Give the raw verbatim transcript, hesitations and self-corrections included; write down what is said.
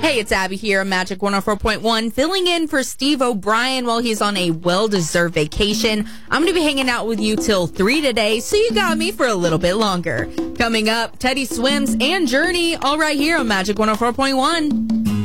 Hey, it's Abby here on Magic one oh four point one, filling in for Steve O'Brien while he's on a well-deserved vacation. I'm going to be hanging out with you till three today, so you got me for a little bit longer. Coming up, Teddy Swims and Journey, all right here on Magic one oh four point one.